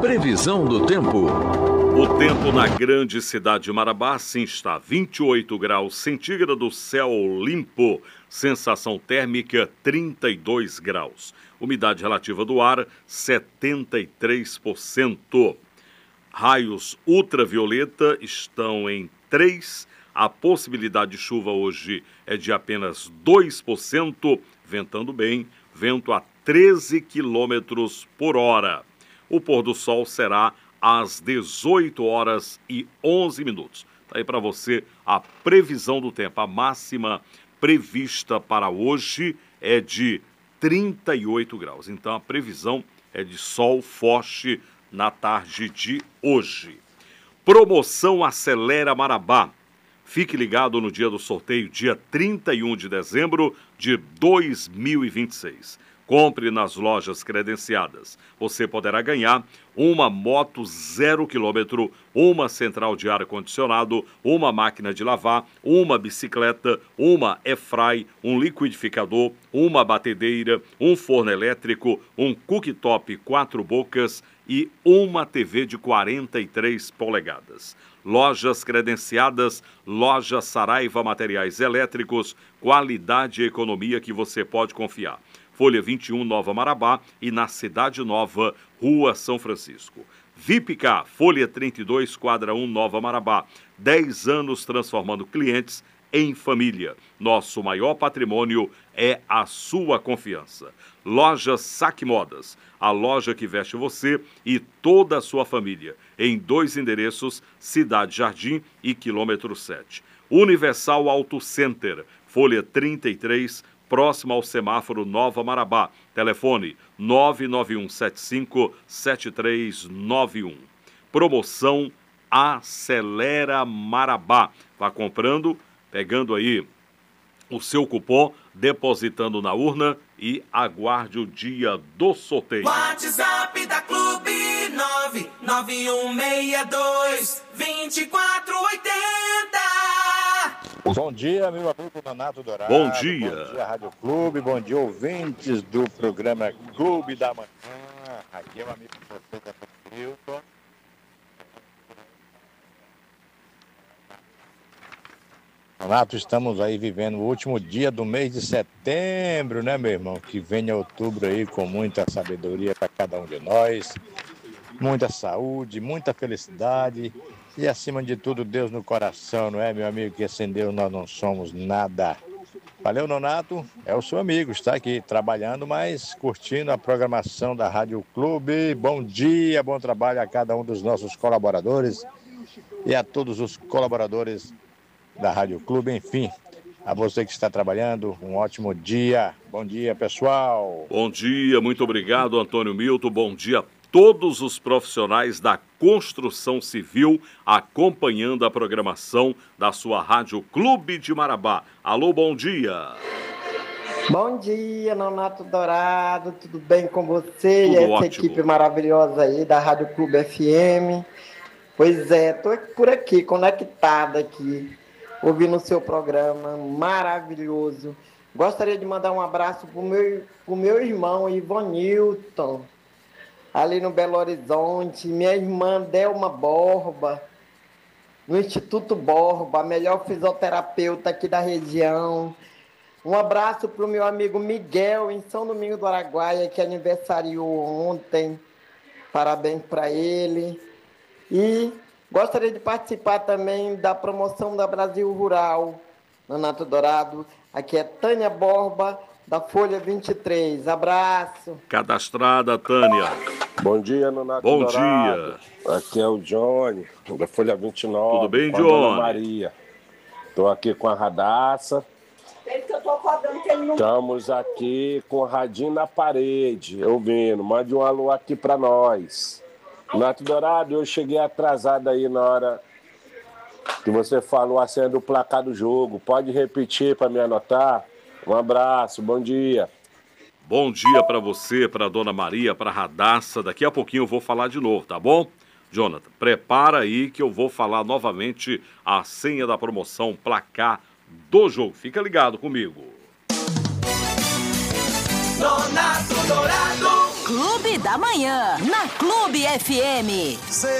Previsão do tempo. O tempo na grande cidade de Marabá, sim, está 28 graus centígrados, céu limpo, sensação térmica 32 graus. Umidade relativa do ar, 73%. Raios ultravioleta estão em 3%. A possibilidade de chuva hoje é de apenas 2%, ventando bem, vento a 13 km por hora. O pôr do sol será às 18 horas e 11 minutos. Está aí para você a previsão do tempo. A máxima prevista para hoje é de 38 graus. Então a previsão é de sol forte na tarde de hoje. Promoção Acelera Marabá. Fique ligado no dia do sorteio, dia 31 de dezembro de 2026. Compre nas lojas credenciadas. Você poderá ganhar uma moto 0 km, uma central de ar-condicionado, uma máquina de lavar, uma bicicleta, uma airfry, um liquidificador, uma batedeira, um forno elétrico, um cooktop 4 bocas e uma TV de 43 polegadas. Lojas credenciadas, Loja Saraiva Materiais Elétricos, qualidade e economia que você pode confiar. Folha 21, Nova Marabá e na Cidade Nova, Rua São Francisco. Vipcar, Folha 32, Quadra 1, Nova Marabá. 10 anos transformando clientes em família. Nosso maior patrimônio é a sua confiança. Loja Saque Modas, a loja que veste você e toda a sua família. Em 2 endereços, Cidade Jardim e quilômetro 7. Universal Auto Center, Folha 33, próximo ao semáforo Nova Marabá. Telefone 991757391. Promoção Acelera Marabá. Vá comprando, pegando aí o seu cupom, depositando na urna e aguarde o dia do sorteio. WhatsApp da Clube 991622480. Bom dia, meu amigo Nonato Dourado. Bom dia. Bom dia, Rádio Clube. Bom dia, ouvintes do programa Clube da Manhã. Aqui é o amigo Milton. Nonato, estamos aí vivendo o último dia do mês de setembro, né, meu irmão? Que venha outubro aí com muita sabedoria para cada um de nós, muita saúde, muita felicidade e, acima de tudo, Deus no coração, não é, meu amigo? Que sem Deus nós não somos nada. Valeu, Nonato. É o seu amigo, está aqui trabalhando, mas curtindo a programação da Rádio Clube. Bom dia, bom trabalho a cada um dos nossos colaboradores e a todos os colaboradores da Rádio Clube, enfim, a você que está trabalhando, um ótimo dia. Bom dia, pessoal. Bom dia, muito obrigado, Antônio Milton. Bom dia a todos os profissionais da construção civil acompanhando a programação da sua Rádio Clube de Marabá. Alô, bom dia. Bom dia, Nonato Dourado, tudo bem com você Tudo e essa ótimo. equipe maravilhosa aí da Rádio Clube FM? Pois é, tô por aqui, conectada aqui, ouvindo o seu programa maravilhoso. Gostaria de mandar um abraço pro meu irmão Ivonilton, ali no Belo Horizonte, minha irmã Delma Borba, no Instituto Borba, a melhor fisioterapeuta aqui da região. Um abraço para o meu amigo Miguel, em São Domingos do Araguaia, que aniversariou ontem. Parabéns para ele. E gostaria de participar também da promoção da Brasil Rural, Nonato Dourado. Aqui é Tânia Borba, da Folha 23. Abraço. Cadastrada, Tânia. Bom dia, Nonato Bom Dourado. dia. Aqui é o Johnny, da Folha 29. Tudo bem, com a Dona Johnny? Maria. Estou aqui com a Radassa. Estamos aqui com o radinho na parede, ouvindo. Mande um alô aqui para nós. Nonato Dourado, eu cheguei atrasado aí na hora que você falou a senha do placar do jogo. Pode repetir para me anotar? Um abraço, bom dia. Bom dia para você, para Dona Maria, para Radassa. Daqui a pouquinho eu vou falar de novo, tá bom? Jonathan, prepara aí que eu vou falar novamente a senha da promoção, placar do jogo. Fica ligado comigo. Nonato Dourado. Clube da Manhã, na Clube FM.